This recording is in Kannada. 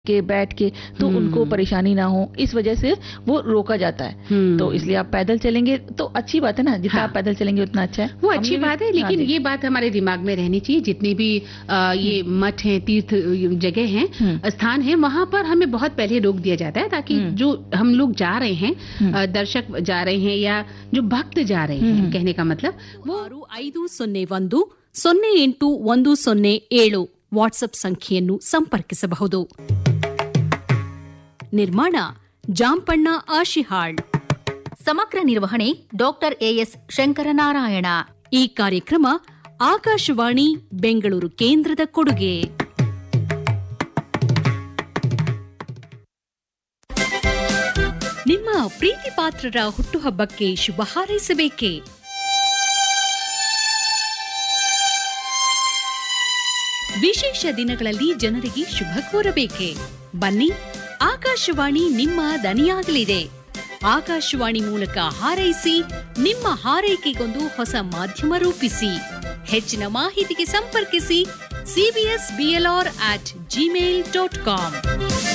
के बैठ के, तो उनको परेशानी ना हो, इस वजह से वो रोका जाता है। तो इसलिए आप पैदल चलेंगे तो अच्छी बात है ना, जितना आप पैदल चलेंगे उतना अच्छा है। वो अच्छी बात है, लेकिन ये बात हमारे दिमाग में रहनी चाहिए, जितनी भी ये मठ हैं, तीर्थ जगह हैं, स्थान हैं, वहां पर हमें बहुत पहले रोक दिया जाता है, ताकि जो हम लोग जा रहे हैं, दर्शक जा रहे हैं या जो भक्त जा रहे हैं, कहने का मतलब वो 6501081007 ವಾಟ್ಸ್ಆಪ್ ಸಂಖ್ಯೆಯನ್ನು ಸಂಪರ್ಕಿಸಬಹುದು. ನಿರ್ಮಾಣ ಜಾಂಪಣ್ಣ ಆಶಿಹಾಳ್. ಸಮಗ್ರ ನಿರ್ವಹಣೆ ಡಾಕ್ಟರ್ ಎಎಸ್ ಶಂಕರನಾರಾಯಣ. ಈ ಕಾರ್ಯಕ್ರಮ ಆಕಾಶವಾಣಿ ಬೆಂಗಳೂರು ಕೇಂದ್ರದ ಕೊಡುಗೆ. ನಿಮ್ಮ ಪ್ರೀತಿ ಪಾತ್ರರ ಹುಟ್ಟುಹಬ್ಬಕ್ಕೆ ಶುಭ ಹಾರೈಸಬೇಕೇ? ವಿಶೇಷ ದಿನಗಳಲ್ಲಿ ಜನರಿಗೆ ಶುಭ ಕೋರಬೇಕೆ? ಬನ್ನಿ, ಆಕಾಶವಾಣಿ ನಿಮ್ಮ ದನಿಯಾಗಲಿದೆ. ಆಕಾಶವಾಣಿ ಮೂಲಕ ಹಾರೈಸಿ, ನಿಮ್ಮ ಹಾರೈಕೆಗೊಂದು ಹೊಸ ಮಾಧ್ಯಮ ರೂಪಿಸಿ. ಹೆಚ್ಚಿನ ಮಾಹಿತಿಗೆ ಸಂಪರ್ಕಿಸಿ cbsblr@gmail.com.